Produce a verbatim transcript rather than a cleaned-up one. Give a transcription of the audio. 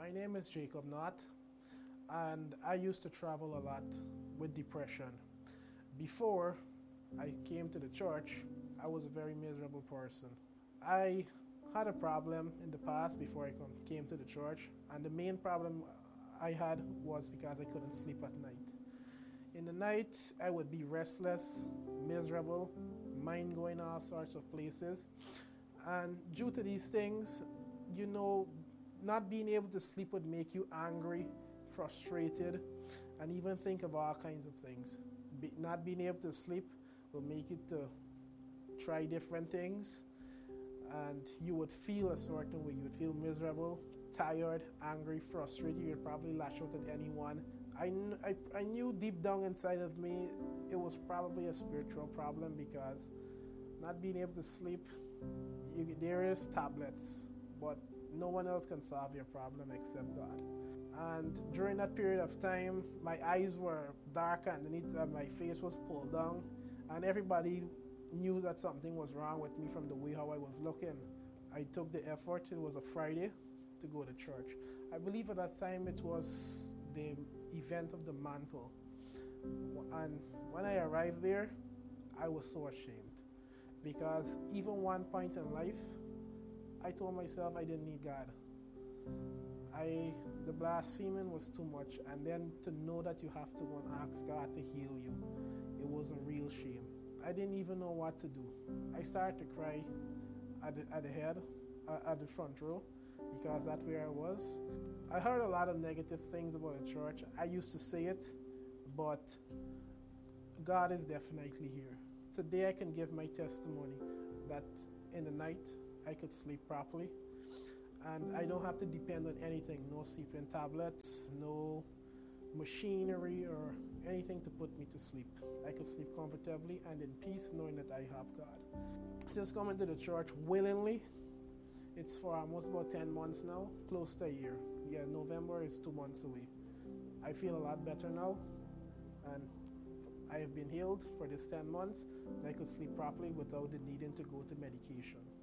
My name is Jacob Knott, and I used to travel a lot with depression. Before I came to the church, I was a very miserable person. I had a problem in the past before I come, came to the church, and the main problem I had was because I couldn't sleep at night. In the night, I would be restless, miserable, mind going all sorts of places. And due to these things, you know, not being able to sleep would make you angry, frustrated, and even think of all kinds of things. Be, not being able to sleep will make you to try different things, and you would feel a certain way. You would feel miserable, tired, angry, frustrated. You would probably lash out at anyone. I, kn- I, I knew deep down inside of me it was probably a spiritual problem, because not being able to sleep, you, there is tablets, but no one else can solve your problem except God. And during that period of time, my eyes were dark underneath, uh, my face was pulled down, and everybody knew that something was wrong with me from the way how I was looking. I took the effort, it was a Friday, to go to church. I believe at that time it was the event of the mantle. And when I arrived there, I was so ashamed, because even one point in life, I told myself I didn't need God. I, the blaspheming was too much, and then to know that you have to go and ask God to heal you, it was a real shame. I didn't even know what to do. I started to cry at the, at the head, uh, at the front row, because that's where I was. I heard a lot of negative things about the church. I used to say it, but God is definitely here. Today I can give my testimony that in the night I could sleep properly, and I don't have to depend on anything, no sleeping tablets, no machinery or anything to put me to sleep. I could sleep comfortably and in peace, knowing that I have God. Since coming to the church willingly, it's for almost about ten months now, close to a year. Yeah, November is two months away. I feel a lot better now, and I have been healed for this ten months, and I could sleep properly without the needing to go to medication.